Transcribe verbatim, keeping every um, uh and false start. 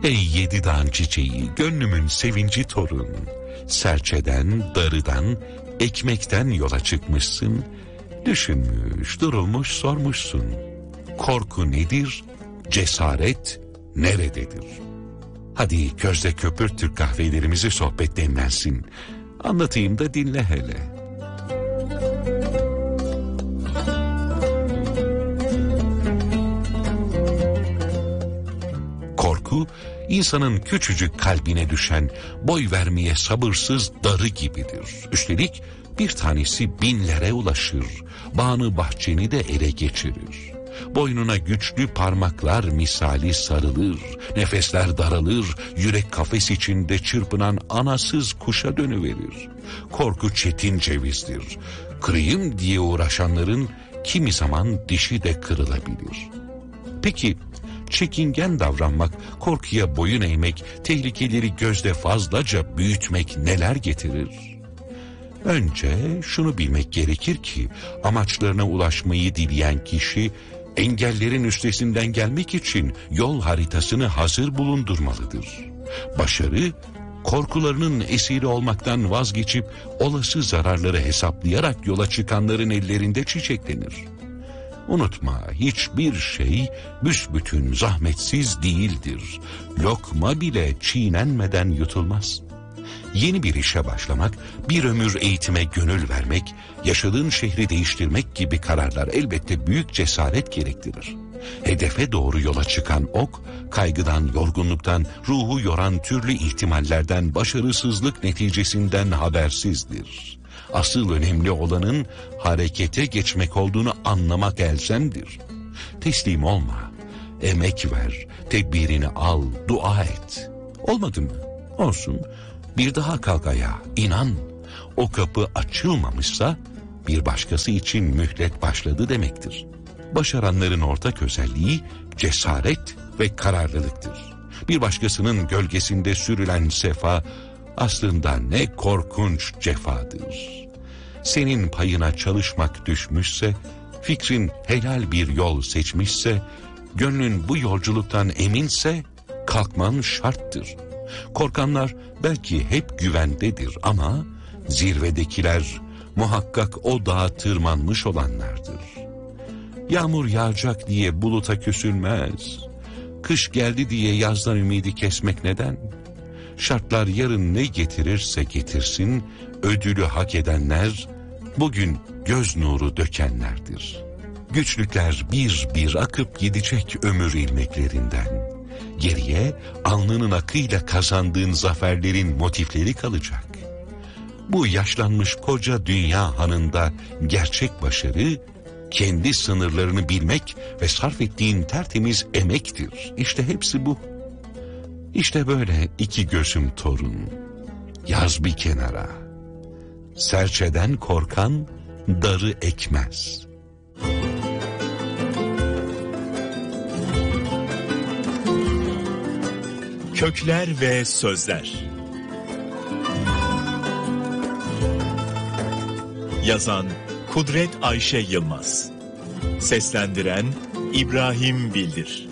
Ey yedi dağın çiçeği, gönlümün sevinci torun. Serçeden, darıdan, ekmekten yola çıkmışsın. Düşünmüş, durulmuş, sormuşsun. Korku nedir? Cesaret nerededir? Hadi közde köpür Türk kahvelerimizi sohbet demlensin. Anlatayım da dinle hele. Korku, insanın küçücük kalbine düşen, boy vermeye sabırsız darı gibidir. Üstelik bir tanesi binlere ulaşır, bağını bahçeni de ele geçirir. Boynuna güçlü parmaklar misali sarılır, nefesler daralır, yürek kafes içinde çırpınan anasız kuşa dönüverir. Korku çetin cevizdir. Kırayım diye uğraşanların kimi zaman dişi de kırılabilir. Peki, çekingen davranmak, korkuya boyun eğmek, tehlikeleri gözde fazlaca büyütmek neler getirir? Önce şunu bilmek gerekir ki, amaçlarına ulaşmayı dileyen kişi, engellerin üstesinden gelmek için yol haritasını hazır bulundurmalıdır. Başarı, korkularının esiri olmaktan vazgeçip, olası zararları hesaplayarak yola çıkanların ellerinde çiçeklenir. Unutma, hiçbir şey büsbütün zahmetsiz değildir. Lokma bile çiğnenmeden yutulmaz. Yeni bir işe başlamak, bir ömür eğitime gönül vermek, yaşadığın şehri değiştirmek gibi kararlar elbette büyük cesaret gerektirir. Hedefe doğru yola çıkan ok, kaygıdan, yorgunluktan, ruhu yoran türlü ihtimallerden, başarısızlık neticesinden habersizdir. Asıl önemli olanın harekete geçmek olduğunu anlamak elzemdir. Teslim olma, emek ver, tedbirini al, dua et. Olmadı mı? Olsun. Bir daha kalk ayağa, inan. O kapı açılmamışsa bir başkası için mühlet başladı demektir. Başaranların ortak özelliği cesaret ve kararlılıktır. Bir başkasının gölgesinde sürülen sefa aslında ne korkunç cefadır. Senin payına çalışmak düşmüşse, fikrin helal bir yol seçmişse, gönlün bu yolculuktan eminse kalkman şarttır. Korkanlar belki hep güvendedir ama zirvedekiler muhakkak o dağa tırmanmış olanlardır. Yağmur yağacak diye buluta küsülmez. Kış geldi diye yazdan ümidi kesmek neden? Şartlar yarın ne getirirse getirsin, ödülü hak edenler bugün göz nuru dökenlerdir. Güçlükler bir bir akıp gidecek ömür ilmeklerinden. Geriye alnının akıyla kazandığın zaferlerin motifleri kalacak. Bu yaşlanmış koca dünya hanında gerçek başarı, kendi sınırlarını bilmek ve sarf ettiğin tertemiz emektir. İşte hepsi bu. İşte böyle iki gözüm torun. Yaz bir kenara. Serçeden korkan darı ekmez. Kökler ve Sözler. Yazan Kudret Ayşe Yılmaz. Seslendiren İbrahim Bildir.